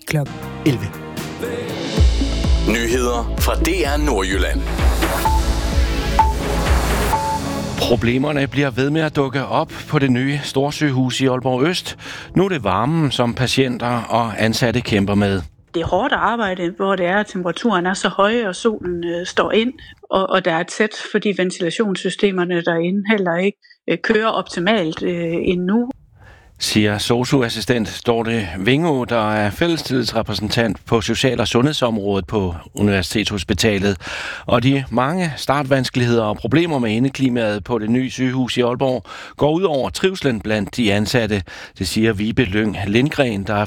kl. 11. Nyheder fra DR Nordjylland. Problemerne bliver ved med at dukke op på det nye storsygehus i Aalborg Øst. Nu er det varmen, som patienter og ansatte kæmper med. Det er hårdt arbejde, hvor det er, at temperaturen er så høj, og solen står ind, og der er tæt, fordi ventilationssystemerne derinde heller ikke kører optimalt endnu. Siger sosu-assistent Dorte Vingå, der er fællestillidsrepræsentant på social- og sundhedsområdet på Universitetshospitalet. Og de mange startvanskeligheder og problemer med indeklimaet på det nye sygehus i Aalborg går ud over trivslen blandt de ansatte. Det siger Vibe Lyng Lindgren, der er